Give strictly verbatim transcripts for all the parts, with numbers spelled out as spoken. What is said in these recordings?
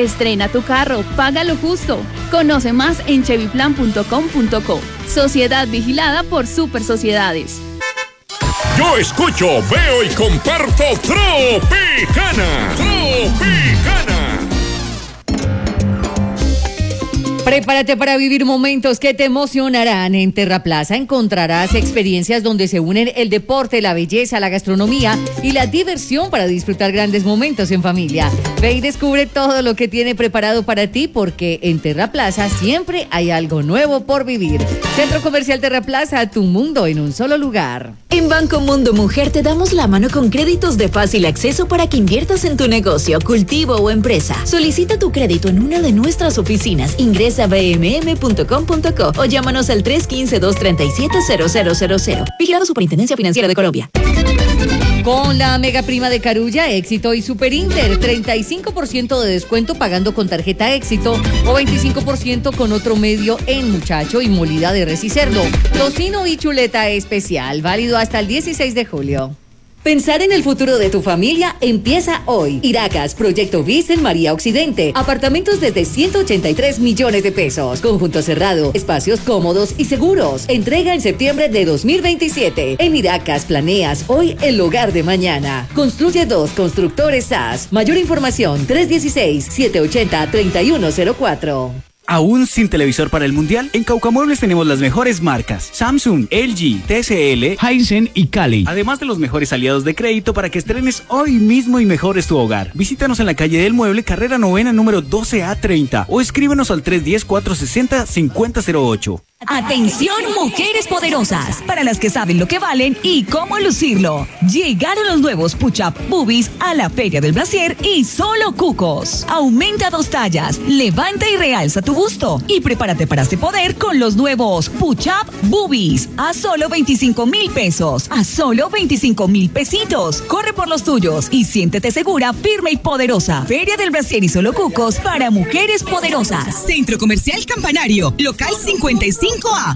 Estrena tu carro, paga lo justo. Conoce más en chevyplan punto com punto co. Sociedad vigilada por Super Sociedades. Yo escucho, veo y comparto Tropicana. Tropicana. Prepárate para vivir momentos que te emocionarán. En Terraplaza encontrarás experiencias donde se unen el deporte, la belleza, la gastronomía y la diversión para disfrutar grandes momentos en familia. Ve y descubre todo lo que tiene preparado para ti, porque en Terraplaza siempre hay algo nuevo por vivir. Centro Comercial Terraplaza, tu mundo en un solo lugar. En Banco Mundo Mujer te damos la mano con créditos de fácil acceso para que inviertas en tu negocio, cultivo o empresa. Solicita tu crédito en una de nuestras oficinas. Ingresa a b m m punto com punto co o llámanos al tres uno cinco, dos tres siete, cero cero cero cero. Vigilado Superintendencia Financiera de Colombia. Con la mega prima de Carulla, Éxito y Superinter, treinta y cinco por ciento de descuento pagando con tarjeta Éxito o veinticinco por ciento con otro medio en Muchacho y molida de res y cerdo. Tocino y chuleta especial, válido hasta el dieciséis de julio. Pensar en el futuro de tu familia empieza hoy. Iracas, Proyecto B I S en María Occidente. Apartamentos desde ciento ochenta y tres millones de pesos. Conjunto cerrado, espacios cómodos y seguros. Entrega en septiembre de dos mil veintisiete. En Iracas planeas hoy el hogar de mañana. Construye dos Constructores S A S. Mayor información tres uno seis, siete ocho cero, tres uno cero cuatro. ¿Aún sin televisor para el Mundial? En Caucamuebles tenemos las mejores marcas: Samsung, L G, T C L, Hisense y Cali. Además de los mejores aliados de crédito para que estrenes hoy mismo y mejores tu hogar. Visítanos en la calle del Mueble, carrera novena, número doce A treinta, o escríbenos al tres uno cero, cuatro seis cero, cinco cero cero ocho. Atención, mujeres poderosas, para las que saben lo que valen y cómo lucirlo. Llegaron los nuevos Push-Up Boobies a la Feria del Brasier y solo cucos. Aumenta dos tallas, levanta y realza tu busto y prepárate para este poder con los nuevos Push-Up Boobies a solo veinticinco mil pesos, a solo veinticinco mil pesitos. Corre por los tuyos y siéntete segura, firme y poderosa. Feria del Brasier y solo cucos para mujeres poderosas. Centro Comercial Campanario, local cincuenta y cinco A.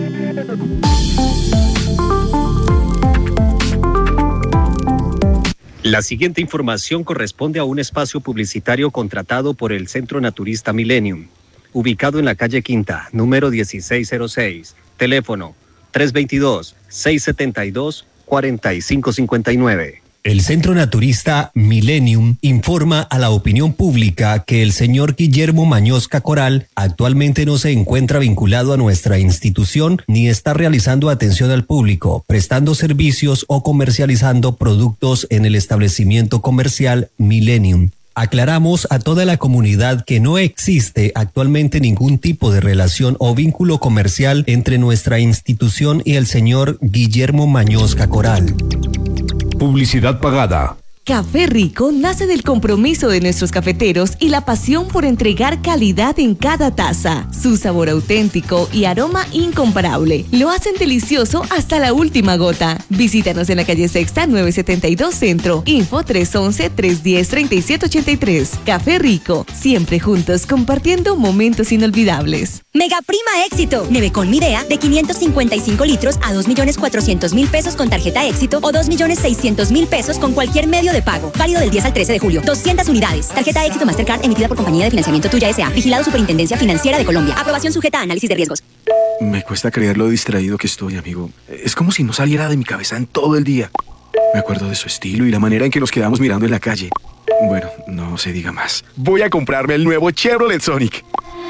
La siguiente información corresponde a un espacio publicitario contratado por el Centro Naturista Millennium, ubicado en la calle Quinta, número dieciséis cero seis, teléfono tres dos dos, seis siete dos, cuatro cinco cinco nueve. El Centro Naturista Millennium informa a la opinión pública que el señor Guillermo Mañosca Coral actualmente no se encuentra vinculado a nuestra institución ni está realizando atención al público, prestando servicios o comercializando productos en el establecimiento comercial Millennium. Aclaramos a toda la comunidad que no existe actualmente ningún tipo de relación o vínculo comercial entre nuestra institución y el señor Guillermo Mañosca Coral. Publicidad pagada. Café Rico nace del compromiso de nuestros cafeteros y la pasión por entregar calidad en cada taza. Su sabor auténtico y aroma incomparable lo hacen delicioso hasta la última gota. Visítanos en la calle Sexta nueve setenta y dos Centro. Info tres once, tres diez, treinta y siete ochenta y tres. Café Rico, siempre juntos compartiendo momentos inolvidables. Mega Prima Éxito. Nevecón Midea de quinientos cincuenta y cinco litros a dos millones cuatrocientos mil pesos con tarjeta Éxito o dos millones seiscientos mil pesos con cualquier medio de pago. Válido del diez al trece de julio. doscientas unidades. Tarjeta Éxito Mastercard emitida por Compañía de Financiamiento Tuya S A. Vigilado Superintendencia Financiera de Colombia. Aprobación sujeta a análisis de riesgos. Me cuesta creer lo distraído que estoy, amigo. Es como si no saliera de mi cabeza en todo el día. Me acuerdo de su estilo y la manera en que nos quedamos mirando en la calle. Bueno, no se diga más. Voy a comprarme el nuevo Chevrolet Sonic.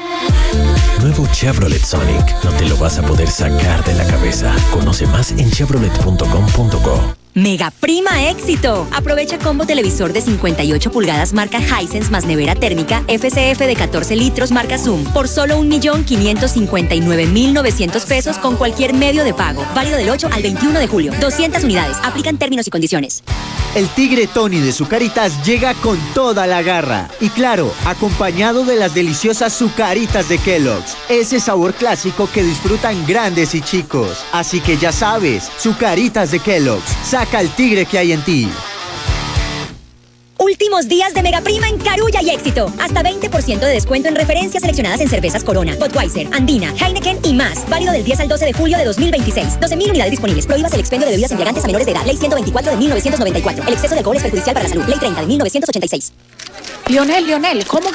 Nuevo Chevrolet Sonic. No te lo vas a poder sacar de la cabeza. Conoce más en chevrolet punto com punto co. Mega Prima Éxito. Aprovecha combo televisor de cincuenta y ocho pulgadas marca Hisense más nevera térmica F C F de catorce litros marca Zoom por solo un millón quinientos cincuenta y nueve mil novecientos pesos con cualquier medio de pago. Válido del ocho al veintiuno de julio. doscientas unidades. Aplican términos y condiciones. El Tigre Tony de Zucaritas llega con toda la garra. Y claro, acompañado de las deliciosas Zucaritas de Kellogg's. Ese sabor clásico que disfrutan grandes y chicos. Así que ya sabes, Zucaritas de Kellogg's. Saca el tigre que hay en ti. Últimos días de Mega Prima en Carulla y Éxito. Hasta veinte por ciento de descuento en referencias seleccionadas en cervezas Corona, Budweiser, Andina, Heineken y más. Válido del diez al doce de julio de dos mil veintiséis. doce mil unidades disponibles. Prohíbas el expendio de bebidas embriagantes a menores de edad. Ley ciento veinticuatro de mil novecientos noventa y cuatro. El exceso de alcohol es perjudicial para la salud. Ley treinta de mil novecientos ochenta y seis. Lionel, Lionel, ¿cómo